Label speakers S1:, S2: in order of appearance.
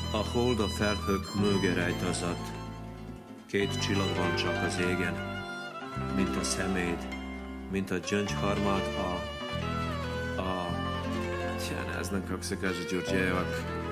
S1: A hold a felhők mögé rejtőzött. 2 csillag van csak az égen, mint a szeméd, mint a gyöngyharmad a... Tja, ne znam kako se kaže Đurđevac.